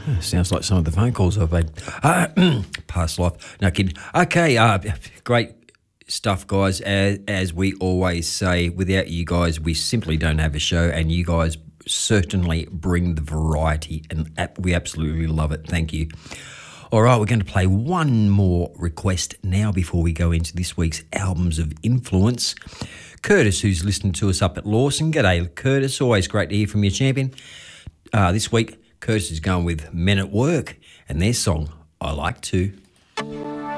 Sounds like some of the phone calls I've made. Past life. No kidding. Okay, great stuff, guys. As we always say, without you guys, we simply don't have a show, and you guys certainly bring the variety, and we absolutely love it. Thank you. All right, we're going to play one more request now before we go into this week's Albums of Influence. Curtis, who's listening to us up at Lawson. G'day, Curtis. Always great to hear from you, champion. This week, Curtis is going with Men at Work and their song, I Like To.